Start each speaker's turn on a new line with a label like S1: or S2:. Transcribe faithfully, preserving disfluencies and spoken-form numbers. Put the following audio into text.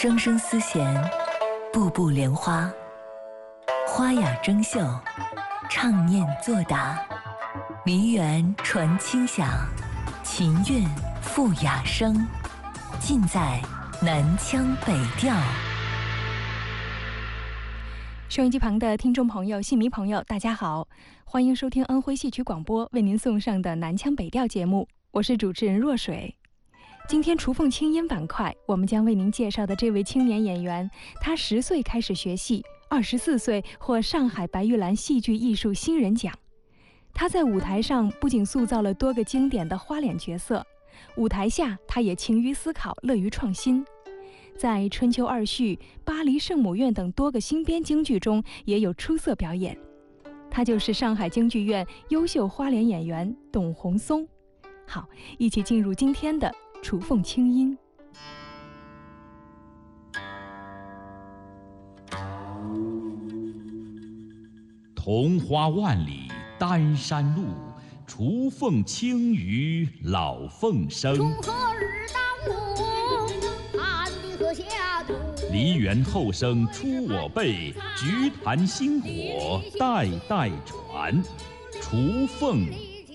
S1: 声声丝弦，步步莲花，花雅争秀，唱念作答，梨园传清响，琴韵赋雅声，尽在南腔北调。
S2: 收音机旁的听众朋友、戏迷朋友，大家好，欢迎收听安徽戏曲广播为您送上的南腔北调节目，我是主持人若水。今天雏凤清音板块，我们将为您介绍的这位青年演员，他十岁开始学戏，二十四岁获上海白玉兰戏剧艺术新人奖。他在舞台上不仅塑造了多个经典的花脸角色，舞台下他也勤于思考，乐于创新。在《春秋二序》《巴黎圣母院》等多个新编京剧中也有出色表演。他就是上海京剧院优秀花脸演员董宏松。好，一起进入今天的雏凤清音。
S3: 桐花万里丹山路，雏凤清于老凤声。
S4: 锄禾日当午，汗滴禾下土。
S3: 梨园后生出我辈，菊坛薪火代代传。雏凤